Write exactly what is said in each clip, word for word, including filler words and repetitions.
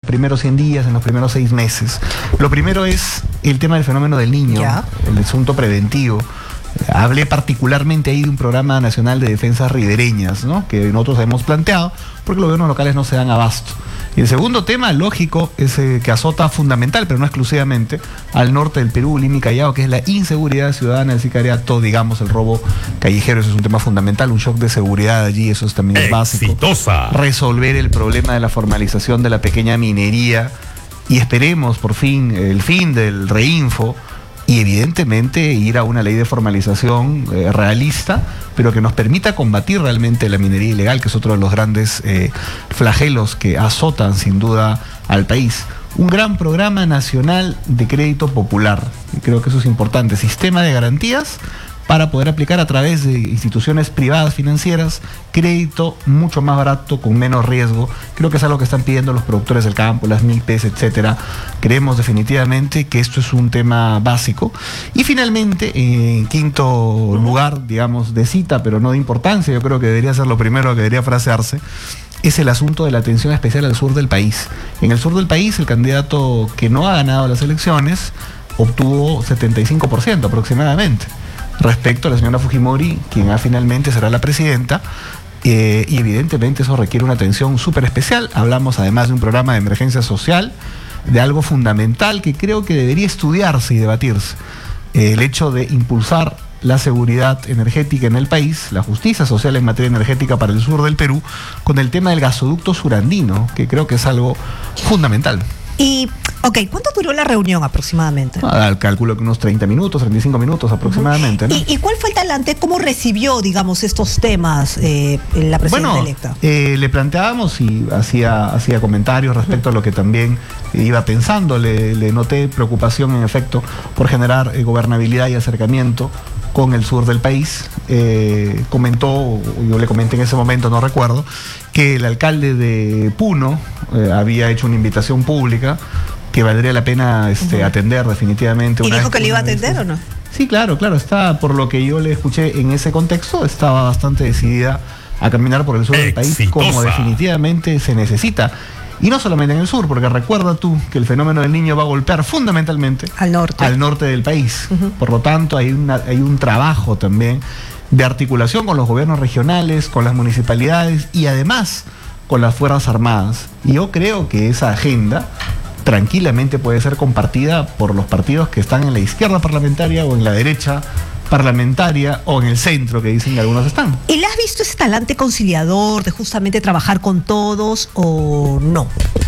primeros cien días, en los primeros seis meses. Lo primero es el tema del fenómeno del niño, ¿Ya? el asunto preventivo. Hablé particularmente ahí de un programa nacional de defensas ribereñas, ¿no?, que nosotros hemos planteado, porque los gobiernos locales no se dan abasto. Y el segundo tema, lógico, es eh, que azota fundamental, pero no exclusivamente, al norte del Perú, Lima y Callao, que es la inseguridad ciudadana, el sicariato, digamos, el robo callejero. Eso es un tema fundamental, un shock de seguridad allí, eso es también es básico. Exitosa. Resolver el problema de la formalización de la pequeña minería, y esperemos por fin el fin del reinfo, y evidentemente ir a una ley de formalización eh, realista, pero que nos permita combatir realmente la minería ilegal, que es otro de los grandes eh, flagelos que azotan sin duda al país. Un gran programa nacional de crédito popular, y creo que eso es importante, sistema de garantías para poder aplicar a través de instituciones privadas financieras crédito mucho más barato, con menos riesgo. Creo que es algo que están pidiendo los productores del campo, las MIPES, etcétera. Creemos definitivamente que esto es un tema básico. Y finalmente, en quinto lugar, digamos, de cita, pero no de importancia, yo creo que debería ser lo primero que debería frasearse, es el asunto de la atención especial al sur del país. En el sur del país, el candidato que no ha ganado las elecciones obtuvo setenta y cinco por ciento aproximadamente, respecto a la señora Fujimori, quien ha finalmente será la presidenta, eh, y evidentemente eso requiere una atención súper especial. Hablamos además de un programa de emergencia social, de algo fundamental que creo que debería estudiarse y debatirse, eh, el hecho de impulsar la seguridad energética en el país, la justicia social en materia energética para el sur del Perú, con el tema del gasoducto surandino, que creo que es algo fundamental. Y, ok, ¿cuánto duró la reunión aproximadamente? Ah, calculo que unos treinta minutos, treinta y cinco minutos aproximadamente, ¿no? ¿Y, ¿Y cuál fue el talante? ¿Cómo recibió, digamos, estos temas eh, la presidenta bueno, electa? Eh, le planteábamos y hacía, hacía comentarios respecto a lo que también iba pensando. Le, le noté preocupación, en efecto, por generar eh, gobernabilidad y acercamiento con el sur del país. Eh, comentó, yo le comenté en ese momento, no recuerdo, que el alcalde de Puno eh, había hecho una invitación pública que valdría la pena este, uh-huh. atender definitivamente. ¿Y una dijo vez, que le iba a atender vez, o no? Sí, claro, claro, está, por lo que yo le escuché en ese contexto, estaba bastante decidida a caminar por el sur del país, como definitivamente se necesita. Y no solamente en el sur, porque recuerda tú que el fenómeno del niño va a golpear fundamentalmente al norte, al norte del país. Uh-huh. Por lo tanto, hay, una, hay un trabajo también de articulación con los gobiernos regionales, con las municipalidades y además con las Fuerzas Armadas. Y yo creo que esa agenda tranquilamente puede ser compartida por los partidos que están en la izquierda parlamentaria o en la derecha parlamentaria o en el centro, que dicen que algunos están. ¿Y le has visto ese talante conciliador de justamente trabajar con todos o no?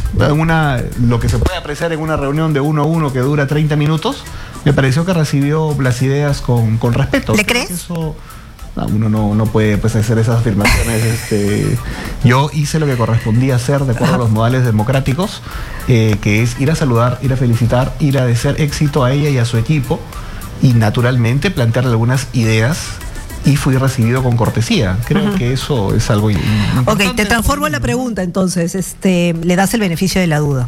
Una, lo que se puede apreciar en una reunión de uno a uno que dura treinta minutos, me pareció que recibió las ideas con, con respeto. ¿Le crees? Eso, no, uno no, no puede pues, hacer esas afirmaciones. este, yo hice lo que correspondía hacer de acuerdo a los modales democráticos, eh, que es ir a saludar, ir a felicitar, ir a desear éxito a ella y a su equipo, y naturalmente plantearle algunas ideas, y fui recibido con cortesía. Creo uh-huh. que eso es algo importante. Ok, te transformo la pregunta entonces, este, le das el beneficio de la duda.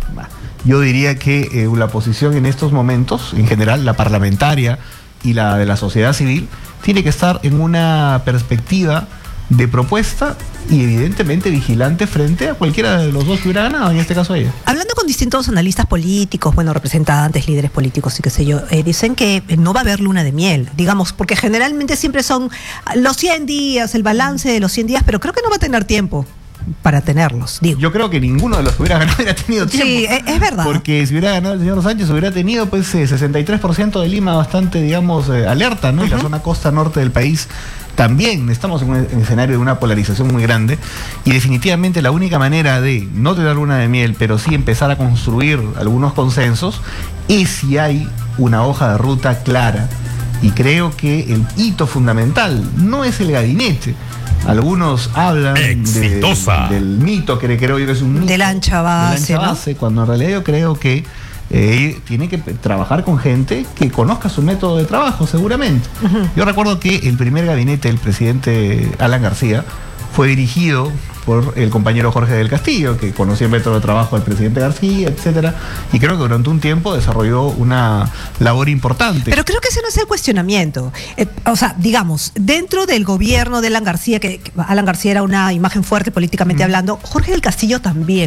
Yo diría que eh, la posición en estos momentos, en general la parlamentaria y la de la sociedad civil, tiene que estar en una perspectiva de propuesta y evidentemente vigilante frente a cualquiera de los dos que hubiera ganado, en este caso ella. Hablando con distintos analistas políticos, bueno, representantes, líderes políticos y qué sé yo, eh, dicen que no va a haber luna de miel, digamos, porque generalmente siempre son los cien días, el balance de los cien días, pero creo que no va a tener tiempo para tenerlos, digo. Yo creo que ninguno de los que hubiera ganado hubiera tenido tiempo. Sí, es, es verdad. Porque si hubiera ganado el señor Sánchez, hubiera tenido pues eh, sesenta y tres por ciento de Lima bastante, digamos, eh, alerta, ¿no? Uh-huh. Y la zona costa norte del país también. Estamos en un escenario de una polarización muy grande, y definitivamente la única manera de no tener luna de miel, pero sí empezar a construir algunos consensos, es si hay una hoja de ruta clara. Y creo que el hito fundamental no es el gabinete. Algunos hablan de, del mito, que creo yo que es un mito. De la ancha base, de la ancha base, ¿no? Cuando en realidad yo creo que eh, tiene que trabajar con gente que conozca su método de trabajo, seguramente. Uh-huh. Yo recuerdo que el primer gabinete del presidente Alan García fue dirigido por el compañero Jorge del Castillo, que conocía el método de trabajo del presidente García, etcétera, y creo que durante un tiempo desarrolló una labor importante. Pero creo que ese no es el cuestionamiento. Eh, o sea, digamos, dentro del gobierno de Alan García, que, que Alan García era una imagen fuerte políticamente mm. hablando, Jorge del Castillo también.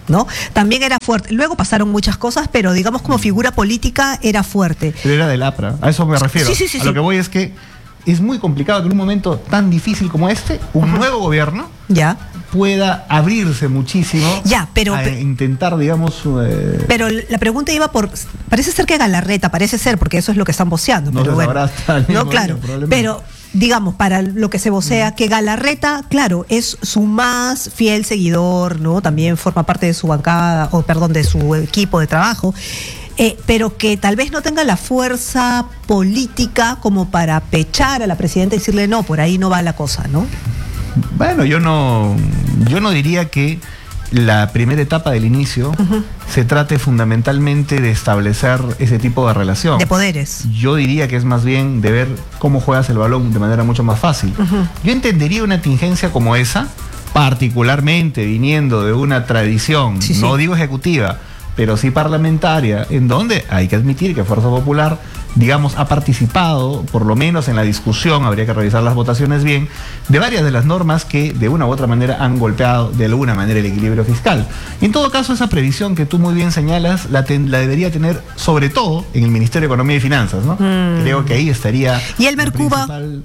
¿no? También era fuerte. Luego pasaron muchas cosas, pero digamos como figura política era fuerte. Pero era del APRA, a eso me refiero. Sí, sí, sí, a sí. lo que voy es que es muy complicado que en un momento tan difícil como este, un uh-huh. nuevo gobierno ya pueda abrirse muchísimo ya, pero, a pe intentar, digamos... Eh, pero la pregunta iba por... Parece ser que Galarreta, parece ser, porque eso es lo que están voceando. No pero bueno, no, claro, día, pero... digamos, para lo que se vocea, que Galarreta, claro, es su más fiel seguidor, ¿no? También forma parte de su bancada, o perdón, de su equipo de trabajo, eh, pero que tal vez no tenga la fuerza política como para pechar a la presidenta y decirle, no, por ahí no va la cosa, ¿no? Bueno, yo no, yo no diría que la primera etapa del inicio uh-huh. se trate fundamentalmente de establecer ese tipo de relación. De poderes. Yo diría que es más bien de ver cómo juegas el balón de manera mucho más fácil. Uh-huh. Yo entendería una tingencia como esa, particularmente viniendo de una tradición, sí, no sí. digo ejecutiva, pero sí parlamentaria, en donde hay que admitir que Fuerza Popular, digamos, ha participado, por lo menos en la discusión, habría que revisar las votaciones bien, de varias de las normas que de una u otra manera han golpeado de alguna manera el equilibrio fiscal. Y en todo caso, esa previsión que tú muy bien señalas, la, ten, la debería tener sobre todo en el Ministerio de Economía y Finanzas, ¿no? Mm. Creo que ahí estaría... ¿Y el Mercuba?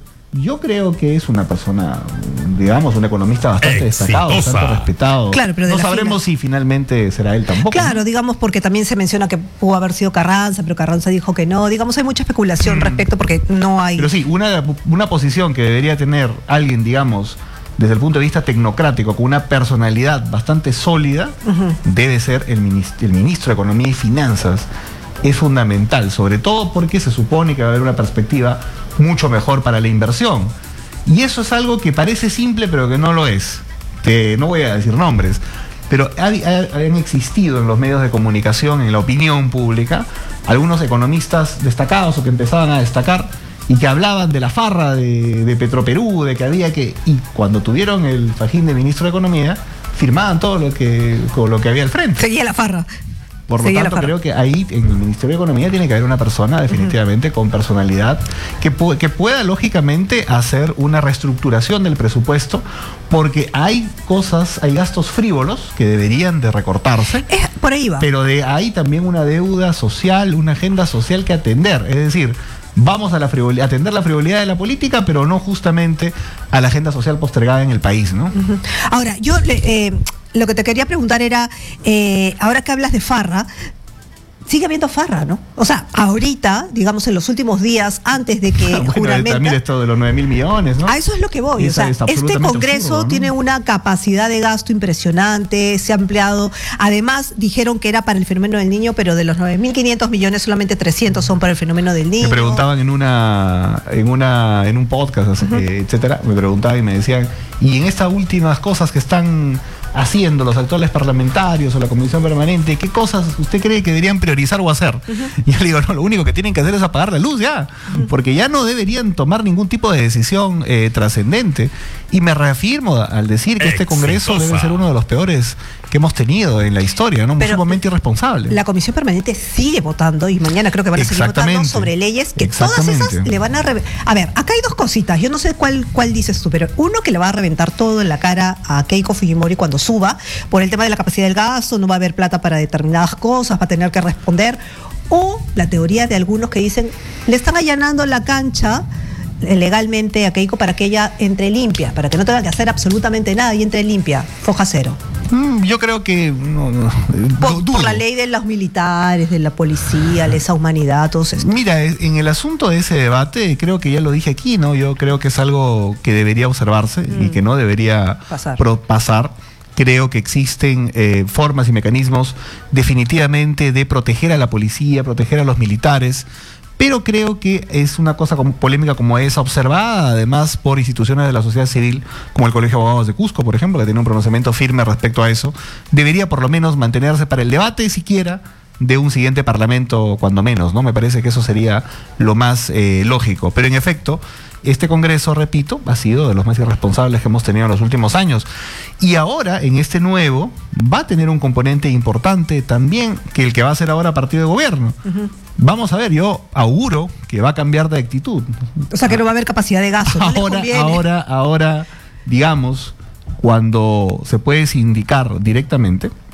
Yo creo que es una persona, digamos, un economista bastante Exitosa. destacado, bastante respetado. Claro, pero no sabremos fila. si finalmente será él tampoco. Claro, ¿no? digamos, porque también se menciona que pudo haber sido Carranza, pero Carranza dijo que no. Digamos, hay mucha especulación mm. respecto porque no hay... Pero sí, una, una posición que debería tener alguien, digamos, desde el punto de vista tecnocrático, con una personalidad bastante sólida, uh-huh. debe ser el ministro, el ministro de Economía y Finanzas. Es fundamental, sobre todo porque se supone que va a haber una perspectiva mucho mejor para la inversión. Y eso es algo que parece simple, pero que no lo es. Que no voy a decir nombres, pero han existido en los medios de comunicación, en la opinión pública, algunos economistas destacados o que empezaban a destacar y que hablaban de la farra de, de Petroperú, de que había que... Y cuando tuvieron el fajín de ministro de Economía, firmaban todo lo que, con lo que había al frente. Seguía la farra. Por lo tanto, creo que ahí en el Ministerio de Economía tiene que haber una persona definitivamente uh-huh. con personalidad que, pu que pueda lógicamente hacer una reestructuración del presupuesto, porque hay cosas, hay gastos frívolos que deberían de recortarse. Es, por ahí va. Pero de ahí también una deuda social, una agenda social que atender. Es decir, vamos a la frivolidad, atender la frivolidad de la política, pero no justamente a la agenda social postergada en el país, ¿no? Uh-huh. Ahora, yo le... Eh... Lo que te quería preguntar era, eh, ahora que hablas de farra, sigue habiendo farra, ¿no? O sea, ahorita, digamos, en los últimos días, antes de que bueno, juramenta... también esto de los nueve mil millones, ¿no? A eso es lo que voy. Esa o sea, este Congreso absurdo, ¿no? tiene una capacidad de gasto impresionante, se ha ampliado. Además, dijeron que era para el fenómeno del niño, pero de los nueve mil quinientos millones, solamente trescientos son para el fenómeno del niño. Me preguntaban en una, en una, en un podcast, uh-huh. eh, etcétera, me preguntaban y me decían, y en estas últimas cosas que están haciendo los actuales parlamentarios o la comisión permanente, ¿qué cosas usted cree que deberían priorizar o hacer? Uh-huh. Y yo le digo, no, lo único que tienen que hacer es apagar la luz ya, uh-huh. porque ya no deberían tomar ningún tipo de decisión eh, trascendente. Y me reafirmo al decir que este Congreso Exitosa. debe ser uno de los peores que hemos tenido en la historia, ¿no? Muy sumamente irresponsable. La comisión permanente sigue votando y mañana creo que van a seguir votando sobre leyes que todas esas le van a... A ver, acá hay dos cositas, yo no sé cuál, cuál dices tú, pero uno que le va a reventar todo en la cara a Keiko Fujimori cuando suba, por el tema de la capacidad del gasto, no va a haber plata para determinadas cosas, va a tener que responder, o la teoría de algunos que dicen, le están allanando la cancha legalmente a Keiko para que ella entre limpia, para que no tenga que hacer absolutamente nada y entre limpia, foja cero. Mm, yo creo que no, no, por, por la ley de los militares, de la policía, lesa humanidad, todo eso. Mira, en el asunto de ese debate, creo que ya lo dije aquí, ¿no? Yo creo que es algo que debería observarse mm. y que no debería pasar. Pro, pasar. Creo que existen eh, formas y mecanismos definitivamente de proteger a la policía, proteger a los militares, pero creo que es una cosa como, polémica como esa, observada además por instituciones de la sociedad civil, como el Colegio de Abogados de Cusco, por ejemplo, que tiene un pronunciamiento firme respecto a eso, debería por lo menos mantenerse para el debate siquiera de un siguiente parlamento, cuando menos, ¿no? Me parece que eso sería lo más eh, lógico. Pero en efecto, este Congreso, repito, ha sido de los más irresponsables que hemos tenido en los últimos años. Y ahora, en este nuevo, va a tener un componente importante también que el que va a ser ahora partido de gobierno. Uh-huh. Vamos a ver, yo auguro que va a cambiar de actitud. O sea, que no va a haber capacidad de gasto. No ahora, ahora, ahora, digamos, cuando se puede sindicar directamente,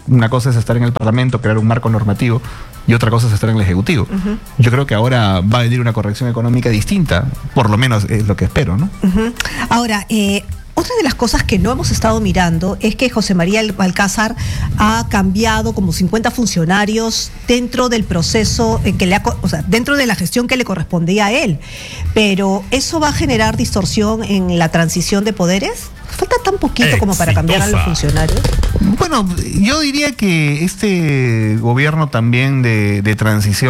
una cosa es estar en el Parlamento, crear un marco normativo, y otra cosa es estar en el Ejecutivo. Uh-huh. Yo creo que ahora va a venir una corrección económica distinta, por lo menos es lo que espero, ¿no? Uh-huh. Ahora, eh, otra de las cosas que no hemos estado mirando es que José María Alcázar ha cambiado como cincuenta funcionarios dentro del proceso que le ha, o sea, dentro de la gestión que le correspondía a él. Pero ¿eso va a generar distorsión en la transición de poderes? ¿Falta tan poquito Exitosa. como para cambiar a los funcionarios? Bueno, yo diría que este gobierno también de, de transición